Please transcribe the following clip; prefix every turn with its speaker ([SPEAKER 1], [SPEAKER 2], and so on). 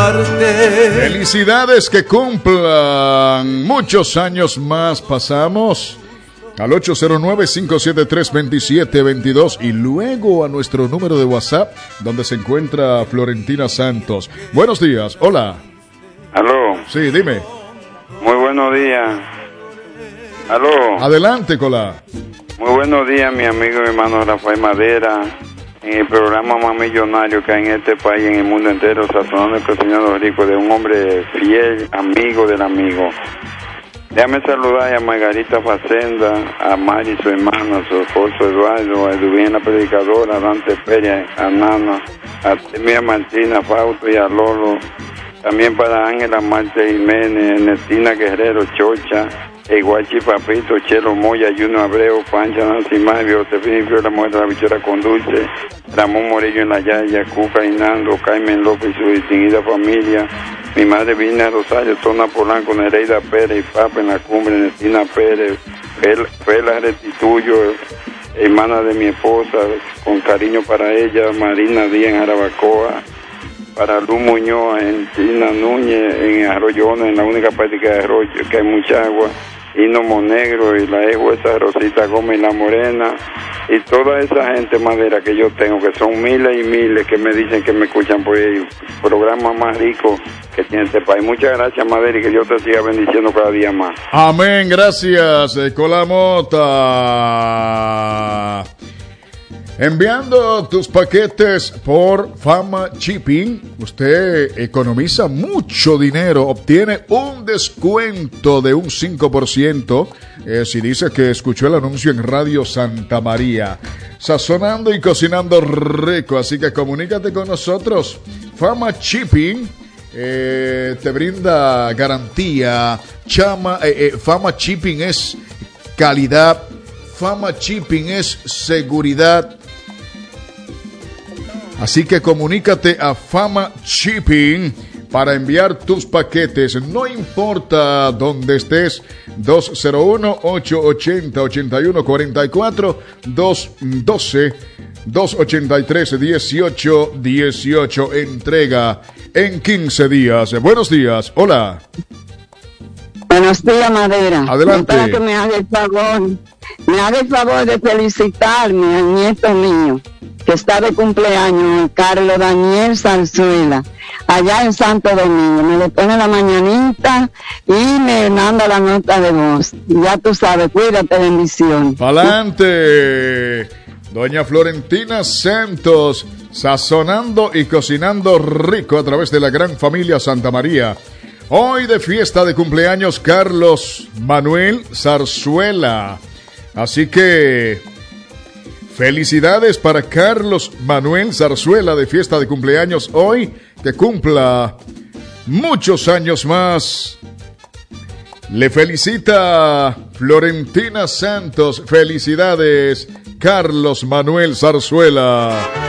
[SPEAKER 1] olvidarte.
[SPEAKER 2] Felicidades, que cumplan muchos años más. Pasamos al 809-573-2722 y luego a nuestro número de WhatsApp, donde se encuentra Florentina Santos. Buenos días, hola.
[SPEAKER 3] Aló.
[SPEAKER 2] Sí, dime.
[SPEAKER 3] Muy buenos días. Aló.
[SPEAKER 2] Adelante, Cola.
[SPEAKER 3] Muy buenos días, mi amigo y hermano Rafael Madera, en el programa más millonario que hay en este país, en el mundo entero, sazonando y cocinando rico, de un hombre fiel, amigo del amigo. Déjame saludar a Margarita Facenda, a Mari, su hermana, a su esposo Eduardo, a Eduvien, la predicadora, a Dante Pérez, a Nana, a Temia Martina, a Fausto y a Lolo. También para Ángela Marte Jiménez, Ernestina Guerrero, Chocha, Iguachi Papito, Chelo Moya, Juno Abreu, Pancha, Nancy Mario, Tefini la mujer de la bichora con dulce, Ramón Morillo en la Yaya, Cuca Hinando, Carmen López y su distinguida familia, mi madre Vina Rosario, Tona Polanco, Nereida Pérez y Papa en la Cumbre, Ernestina Pérez, Fela Restituyo, hermana de mi esposa, con cariño para ella, Marina Díaz en Jarabacoa, para Luz Muñoz, en Tina Núñez, en Arroyona, en la única parte que hay arroyo, que hay mucha agua, Hino Monegro y la ex jueza Rosita Gómez y La Morena, y toda esa gente Madera que yo tengo, que son miles y miles que me dicen que me escuchan por el programa más rico que tiene este país. Muchas gracias, Madera, y que Dios te siga bendiciendo cada día más.
[SPEAKER 2] Amén, gracias, Colamota. Enviando tus paquetes por Fama Shipping, usted economiza mucho dinero, obtiene un descuento de un 5%, si dice que escuchó el anuncio en Radio Santa María. Sazonando y cocinando rico, así que comunícate con nosotros. Fama Shipping te brinda garantía. Fama Shipping es calidad. Fama Shipping es seguridad. Así que comunícate a Fama Shipping para enviar tus paquetes. No importa dónde estés. 201-880-8144, 212-283-1818. Entrega en 15 días. Buenos días. Hola.
[SPEAKER 4] Buenos días, Madera.
[SPEAKER 2] Adelante.
[SPEAKER 4] Para que me haga el favor de felicitarme al nieto mío, que está de cumpleaños, Carlos Daniel Zarzuela, allá en Santo Domingo. Me le pone la mañanita y me manda la nota de voz. Ya tú sabes, cuídate, bendición.
[SPEAKER 2] Pa'lante. Doña Florentina Santos, sazonando y cocinando rico a través de la gran familia Santa María. Hoy de fiesta de cumpleaños Carlos Manuel Zarzuela. Así que felicidades para Carlos Manuel Zarzuela de fiesta de cumpleaños hoy. Que cumpla muchos años más. Le felicita Florentina Santos. Felicidades, Carlos Manuel Zarzuela.